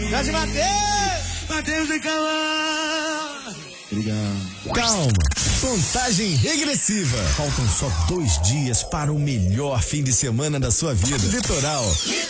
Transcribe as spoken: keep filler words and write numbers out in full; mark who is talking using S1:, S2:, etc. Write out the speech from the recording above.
S1: Jorge Matheus! Matheus e Calma!
S2: Obrigado. Calma. Contagem regressiva. Faltam só dois dias para o melhor fim de semana da sua vida. Litoral